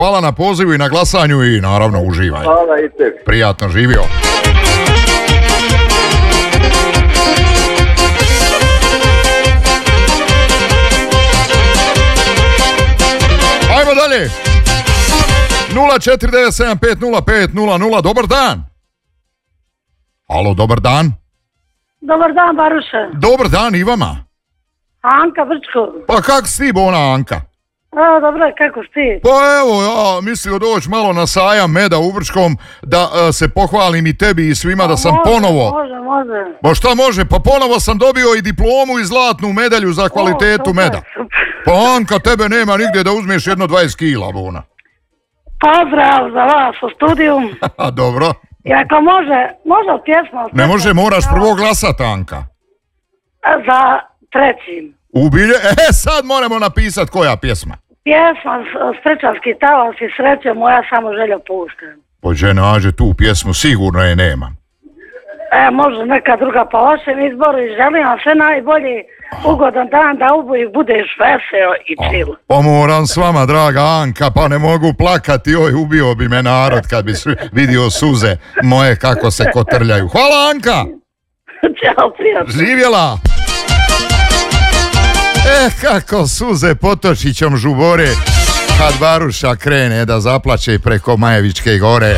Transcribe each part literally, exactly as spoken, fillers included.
Hvala na pozivu i na glasanju i naravno uživaj. Hvala i tebi. Prijatno živio. Ajmo dalje. nula četiri devet sedam pet nula pet nula nula. Dobar dan. Alo, dobar dan. Dobar dan, Baruša. Dobar dan i vama. Anka Brčko. Pa kak si ti, bona Anka? A, dobro, kako si ti? Pa evo, ja mislio doći malo na sajam meda u Brčkom, da uh, se pohvalim i tebi i svima da sam može, ponovo... Može, može. Pa šta može? Pa ponovo sam dobio i diplomu i zlatnu medalju za kvalitetu o, super, meda. Super. Pa Anka, tebe nema nigdje da uzmeš jedno dvadeset kila, bona. Pozdrav za vas u studiju. Dobro. I ako može, može pjesma... Ne može, moraš prvo glasat, Anka. Za trećim. Ubilje? E, sad moramo napisat koja pjesma. Pjesma Sprečanski talas i sreće, moja samo želja puštem. Pođe nađe tu pjesmu, sigurno je nema. E, može neka druga po vašem izboru i želim vam sve najbolji, ugodan dan, da uvijek budeš veseo i chill. Pa moram s vama, draga Anka, pa ne mogu plakati, oj, ubio bi me narod kad bi vidio suze moje kako se kotrljaju. Hvala, Anka! Ćao, prijatno. Živjela! Eh, kako suze Potočićom žubore kad Baruša krene da zaplače preko Majevičke gore.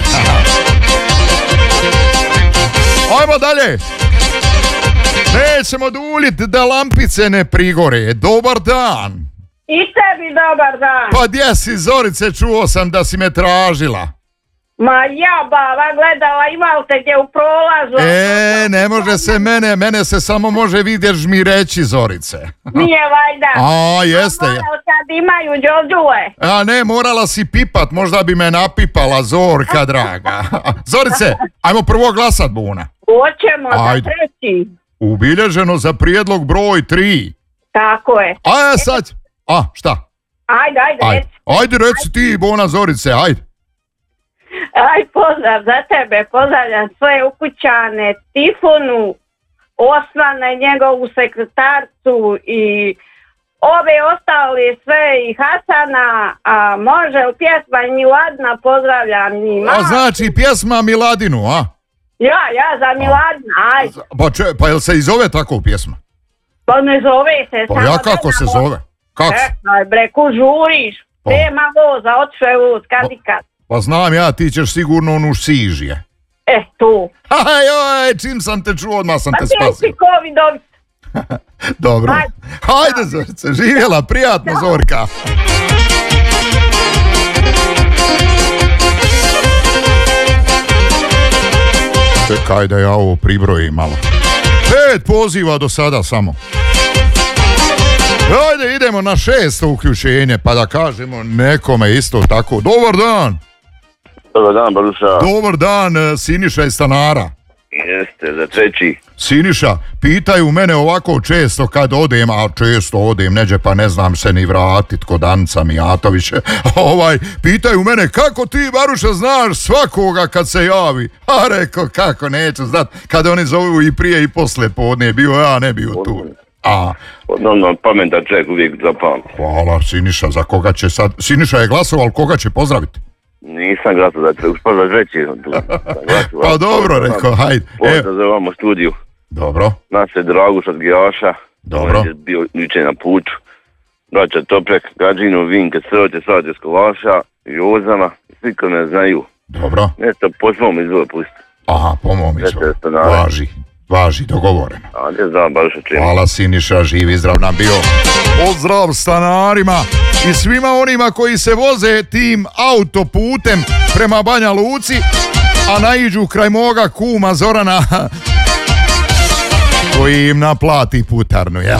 Ajmo dalje. Nećemo duljit da lampice ne prigore. Dobar dan. I tebi dobar dan. Pa gdje si, Zorice, čuo sam da si me tražila. Ma ja, baba, gledala, imao te gdje u prolazu. E, ne može se mene, mene se samo može vidjeti žmireći, Zorice. Nije vajda. A, jeste. Morao sad imaju džođuje. A ne, morala si pipat, možda bi me napipala, Zorka draga. Zorice, ajmo prvo glasat, buna. Hoćemo Ajde. za treći. Ubilježeno za prijedlog broj tri. Tako je. A sad, a šta? Ajde, ajde, Ajde, reci. ajde reci ti, bona Zorice, ajde. Aj, pozdrav za tebe, pozdravljam svoje ukućane, Tifonu, Osmana i njegovu sekretarcu i ove ostali sve i Hasana, a može u pjesma i Miladna, pozdravljam njima. A znači pjesma Miladinu, a? Ja, ja za Miladna, ajde. Pa, če, pa jel se i zove tako pjesma? Pa ne zove se. Pa samo ja kako se gledamo. zove? Kako? Čekaj, bre, ku žuriš, Pa. nema voza, otišao je voz, kad i kad. Pa znam ja, ti ćeš sigurno onu sižije. E, tu. Ajoj, čim sam te čuo, odmah sam Pa te ti si spasio. covidovic. Dobro. Ajde. Hajde, Zorice, živjela, prijatno, Zorka. Čekaj da ja ovo pribrojim malo. Pet poziva do sada samo. Ajde, idemo na šesto uključenje, pa da kažemo nekome isto tako. Dobar dan. Dobar dan, Baruša. Dobar dan, Siniša iz Stanara. Jeste, za treći. Siniša, pitaju mene ovako često kad odem, a često odem, neđe pa ne znam se ni vratit kod Anca Mijatovića. Ovaj, pitaju mene kako ti, Baruša, znaš svakoga kad se javi. A reko, kako neću znat, kad oni zovu i prije i posle podne, bio ja, ne bio tu. A, Odnovno, pametan čovjek uvijek zapam. hvala Siniša, za koga će sad, Siniša je glasoval, koga će pozdraviti? Nisam glasao da te uspala reći. Pa dobro, rekao, hajde. Pozdrav za vama studiju. Dobro, Nas je Draguš od Gijaša. Dobro. On je bio jučer na putu. Braća Toprek, Gađinu, Vinke, Sroće, Svađe, Skolaša, Jozana. Svi ko ne znaju. dobro. Nešto po svom izvore pusti. Aha, po mom izvoru. Jeste, Stanara. Važi, važi, dogovoreno. A ne znam, Baruša čemu. Hvala Siniša, živi zdrav nam bio. Pozdrav stanarima i svima onima koji se voze tim autoputem prema Banja Luci, a naiđu kraj moga kuma Zorana koji im naplati putarnu, ja.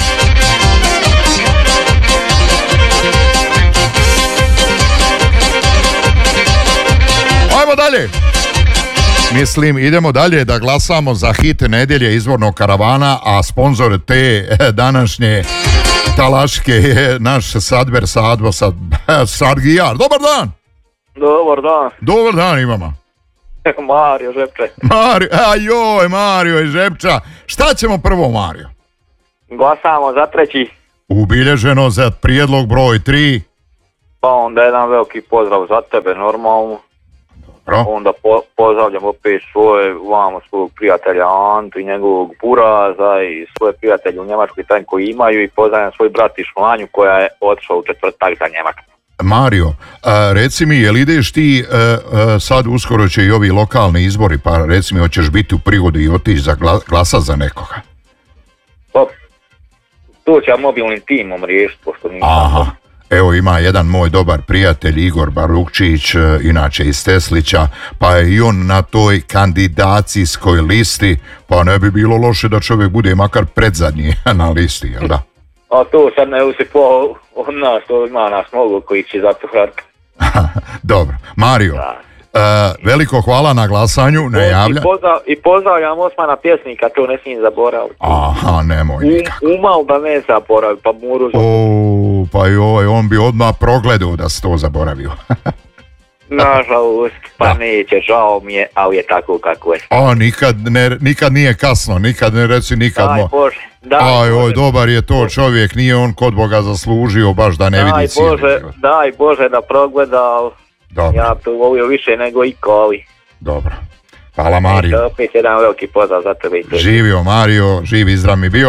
Ajmo dalje. Mislim, idemo dalje da glasamo za hit nedjelje izvornog karavana, a sponzor te današnje talaške je naš Sadber Sadbo Sad, Sadgijar. Dobar dan! Dobar dan, Dobar dan imamo. Mario Žepče. Mario, ajoj, Mario i Žepča. Šta ćemo prvo, Mario? Glasamo za treći. Ubilježeno za prijedlog broj tri. Pa onda jedan veliki pozdrav za tebe, normalno. Dobro. Onda po, pozdravljam opet svoje, vamo svog prijatelja Antu i njegovog Buraza i svoje prijatelje u Njemačkoj taj koji imaju i pozdravljam svoj bratić Manju koja je otišla u četvrtak za Njemačku. Mario, a, reci mi, jel ideš ti, a, a, sad uskoro će i ovi lokalni izbori, pa reci mi, hoćeš biti u prigodi i otići za gla, glasa za nekoga? Pa, to će ja mobilnim timom riješiti, pošto nisam... Aha, evo ima jedan moj dobar prijatelj Igor Barukčić, inače iz Teslića, pa je i on na toj kandidacijskoj listi, pa ne bi bilo loše da čovjek bude makar predzadnji na listi, jel da? A to sad ne usi po od nas, to ima nas mnogo koji će za to hrati. Dobro, Mario, uh, veliko hvala na glasanju, ne javlja. I, pozdrav, i pozdravljam Osmana pjesnika, to ne smijem zaboraviti. Aha, nemoj nikako. Um, umal da ne zaboravi, pa moru O, pa joj, on bi odmah progledao da se to zaboravio. Nažalost, pa da. Neće, žao mi je, ali je tako kako je. A, nikad, ne, nikad nije kasno, nikad ne reci nikad. Daj mo... Bože, daj Aj, Bože. oj, dobar je to čovjek, nije on kod Boga zaslužio baš da ne Daj vidi cijeli Bože, život. daj Bože da progleda, Dobro. ja to volio više nego iko, ali... Dobro. Hvala Mario. Eto, opet jedan veliki pozdrav za tebe i tebe. Živio Mario, živ i zdrav mi bio.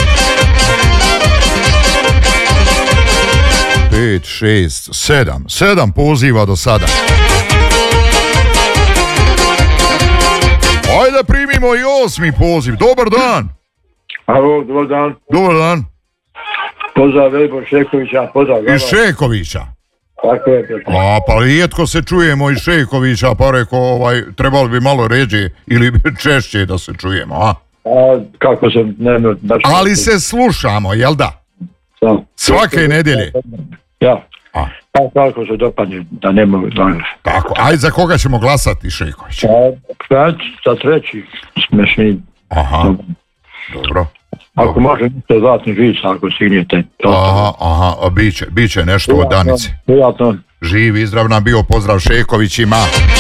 Pet, šest, sedam. Sedam poziva do sada. Ajde primimo i osmi poziv. Dobar dan. Alo, dobar dan. Dobar dan. Pozdrav Velibor Šekovića, pozdrav. Iz Šekovića. Tako je. Tako. A, pa rijetko se čujemo iz Šekovića, pa reko, ovaj, trebalo bi malo ređe ili češće da se čujemo, a? A kako se ne... Baš... Ali se slušamo, jel da? Da. Svake nedjelje. Ja. A. Pa kako se dopadne, da ne mogu danas. Tako, ajde za koga ćemo glasati, Šeković? Pa, za treći smešni. Aha, dobro. Ako dobro. može nešto zlatni žica, ako stignete. Aha, aha, a biće, biće nešto od Danice. Prijatno. Živ i zdrav nam bio, pozdrav Šekovićima.